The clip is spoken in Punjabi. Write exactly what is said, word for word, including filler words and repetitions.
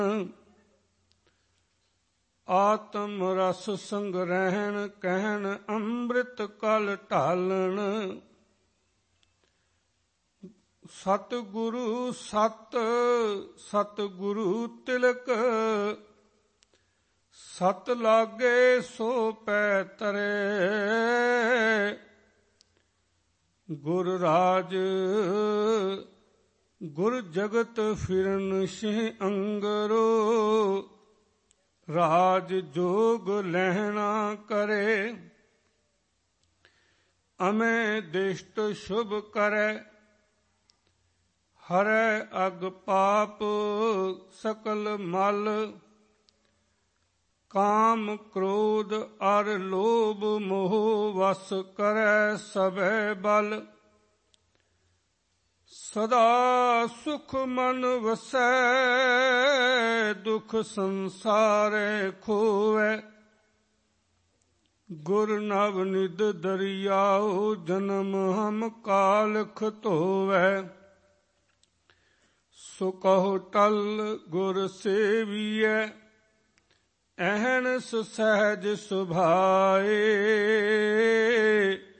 ਆਤਮ ਰਸ ਸੰਗ੍ਰਹਿਣ ਕਹਿਣ ਅੰਮ੍ਰਿਤ ਕਲ ਢਾਲਣ। ਸਤਿਗੁਰੂ ਸਤ ਸਤਿਗੁਰੂ ਤਿਲਕ ਸਤ ਲਾਗੇ ਸੋ ਪੈ ਤਰੇ। ਗੁਰ ਰਾਜ ਗੁਰ ਜਗਤ ਫਿਰਨ ਸਿਹ ਅੰਗਰੋ। ਰਾਜ ਜੋਗ ਲਹਿਣਾ ਕਰੇ ਅਮੇ ਦਿਸ਼ਟ ਸ਼ੁਭ ਕਰੈ। ਹਰੈ ਅਗ ਪਾਪ ਸਕਲ ਮਲ। ਕਾਮ ਕ੍ਰੋਧ ਅਰ ਲੋਭ ਮੋਹ ਵਸ ਕਰੈ ਸਭੈ ਬਲ। ਸਦਾ ਸੁਖ ਮਨ ਵਸੈ ਦੁਖ ਸੰਸਾਰੈ ਖੋਵੈ। ਗੁਰ ਨਵ ਨਿਧ ਦਰਿਆਉ ਜਨਮ ਹਮ ਕਾਲਖ ਧੋਵੈ। ਸੋ ਕਹੋ ਟਲ ਗੁਰ ਸੇਵੀਐ ਅਹਨਿ ਸਹਿਜ ਸੁਭਾਏ।